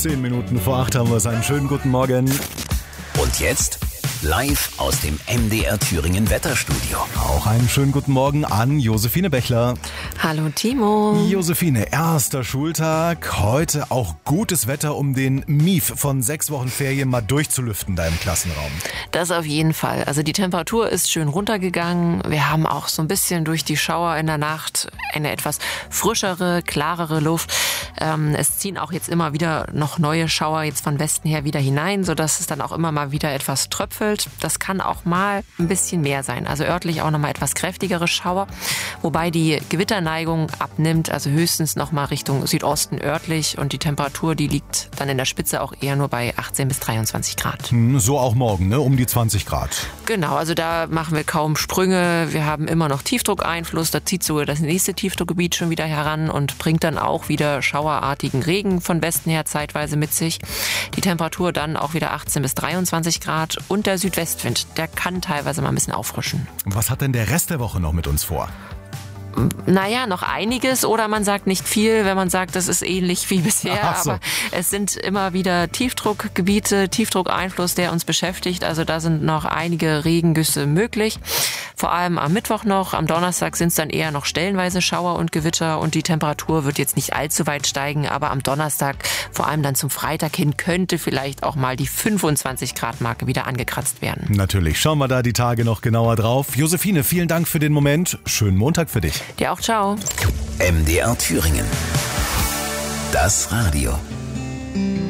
10 Minuten vor 8 haben wir es. Einen schönen guten Morgen. Und jetzt live aus dem MDR Thüringen Wetterstudio. Auch einen schönen guten Morgen an Josephine Bechler. Hallo Timo. Josephine, erster Schultag. Heute auch gutes Wetter, um den Mief von 6 Wochen Ferien mal durchzulüften da im Klassenraum. Das auf jeden Fall. Also die Temperatur ist schön runtergegangen. Wir haben auch so ein bisschen durch die Schauer in der Nacht eine etwas frischere, klarere Luft. Es ziehen auch jetzt immer wieder noch neue Schauer jetzt von Westen her wieder hinein, sodass es dann auch immer mal wieder etwas tröpfelt. Das kann auch mal ein bisschen mehr sein. Also örtlich auch noch mal etwas kräftigere Schauer, wobei die Gewitterneigung abnimmt, also höchstens noch mal Richtung Südosten örtlich, und die Temperatur, die liegt dann in der Spitze auch eher nur bei 18 bis 23 Grad. So auch morgen, ne? Um die 20 Grad. Genau, also da machen wir kaum Sprünge. Wir haben immer noch Tiefdruckeinfluss. Da zieht sogar das nächste Tiefdruckgebiet schon wieder heran und bringt dann auch wieder schauerartigen Regen von Westen her zeitweise mit sich. Die Temperatur dann auch wieder 18 bis 23 Grad und der Südwestwind, der kann teilweise mal ein bisschen auffrischen. Was hat denn der Rest der Woche noch mit uns vor? Naja, noch einiges, oder man sagt nicht viel, wenn man sagt, das ist ähnlich wie bisher. Ach so. Aber es sind immer wieder Tiefdruckgebiete, Tiefdruckeinfluss, der uns beschäftigt. Also da sind noch einige Regengüsse möglich. Vor allem am Mittwoch noch, am Donnerstag sind es dann eher noch stellenweise Schauer und Gewitter und die Temperatur wird jetzt nicht allzu weit steigen. Aber am Donnerstag, vor allem dann zum Freitag hin, könnte vielleicht auch mal die 25 Grad Marke wieder angekratzt werden. Natürlich, schauen wir da die Tage noch genauer drauf. Josephine, vielen Dank für den Moment. Schönen Montag für dich. Dir auch, ciao. MDR Thüringen. Das Radio.